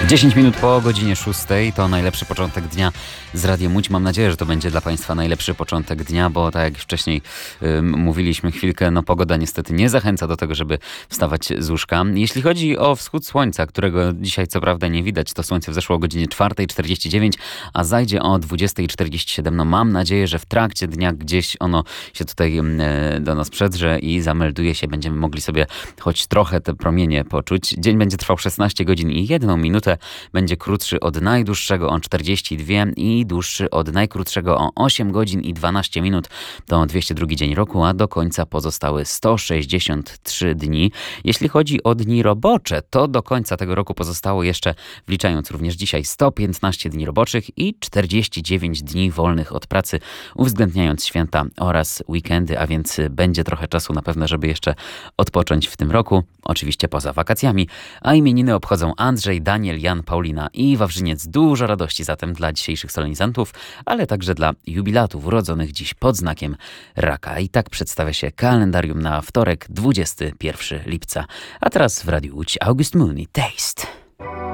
10 minut po godzinie 6 to najlepszy początek dnia z Radiem Łódź. Mam nadzieję, że to będzie dla Państwa najlepszy początek dnia, bo tak jak wcześniej mówiliśmy chwilkę, pogoda niestety nie zachęca do tego, żeby wstawać z łóżka. Jeśli chodzi o wschód słońca, którego dzisiaj co prawda nie widać, to słońce wzeszło o godzinie 4:49, a zajdzie o 20:47. Mam nadzieję, że w trakcie dnia gdzieś ono się tutaj do nas przedrze i zamelduje się. Będziemy mogli sobie choć trochę te promienie poczuć. Dzień będzie trwał 16 godzin i 1 minutę. Będzie krótszy od najdłuższego o 42 i dłuższy od najkrótszego o 8 godzin i 12 minut. To 202 dzień roku, a do końca pozostały 163 dni. Jeśli chodzi o dni robocze, to do końca tego roku pozostało jeszcze, wliczając również dzisiaj, 115 dni roboczych i 49 dni wolnych od pracy, uwzględniając święta oraz weekendy, a więc będzie trochę czasu na pewno, żeby jeszcze odpocząć w tym roku, oczywiście poza wakacjami, a imieniny obchodzą Andrzej, Daniel, Jan, Paulina i Wawrzyniec. Dużo radości zatem dla dzisiejszych solenizantów, ale także dla jubilatów urodzonych dziś pod znakiem raka. I tak przedstawia się kalendarium na wtorek, 21 lipca. A teraz w Radiu Łódź August Mulny, Taste.